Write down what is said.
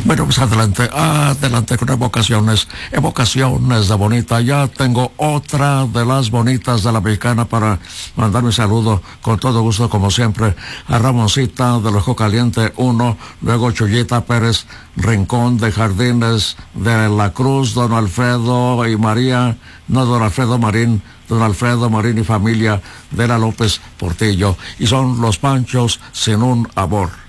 Bueno, pues adelante con evocaciones de Bonita. Ya tengo otra de las bonitas de la Mexicana para mandar mi saludo con todo gusto, como siempre, a Ramoncita del Ojo Caliente 1, luego Chuyita Pérez Rincón de Jardines de la Cruz, don Alfredo y María, no, don Alfredo Marín y familia de la López Portillo. Y son los Panchos sin un amor.